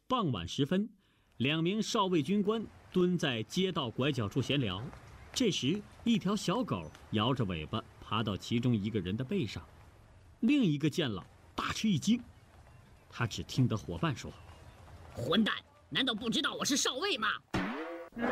傍晚时分，2名少尉军官蹲在街道拐角处闲聊。这时，一条小狗摇着尾巴爬到其中一个人的背上，另一个见了大吃一惊。他只听得伙伴说：“ 混蛋，难道不知道我是少尉吗？”